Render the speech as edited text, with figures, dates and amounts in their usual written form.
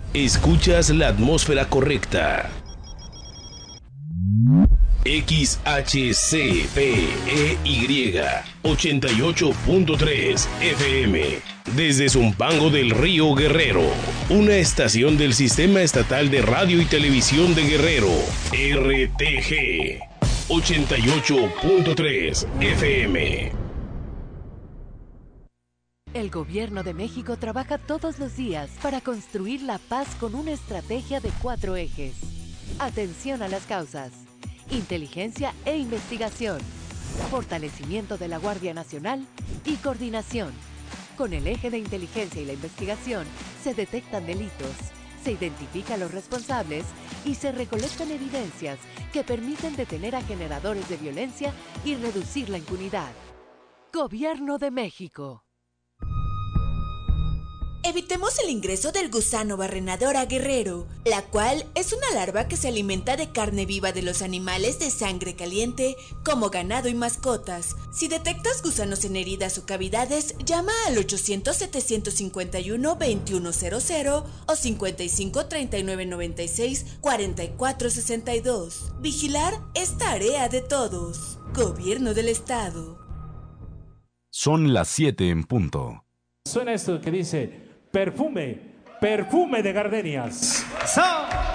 Escuchas la atmósfera correcta. XHCPEY 88.3 FM. Desde Zumpango del Río Guerrero. Una estación del Sistema Estatal de Radio y Televisión de Guerrero. RTG 88.3 FM. El Gobierno de México trabaja todos los días para construir la paz con una estrategia de 4 ejes. Atención a las causas, inteligencia e investigación, fortalecimiento de la Guardia Nacional y coordinación. Con el eje de inteligencia y la investigación se detectan delitos, se identifican los responsables y se recolectan evidencias que permiten detener a generadores de violencia y reducir la impunidad. Gobierno de México. Evitemos el ingreso del gusano barrenador a Guerrero, la cual es una larva que se alimenta de carne viva de los animales de sangre caliente, como ganado y mascotas. Si detectas gusanos en heridas o cavidades, llama al 800-751-2100 o 55-3996-4462. Vigilar es tarea de todos. Gobierno del Estado. Son las 7 en punto. Suena esto que dice: perfume, perfume de gardenias. ¡Sa!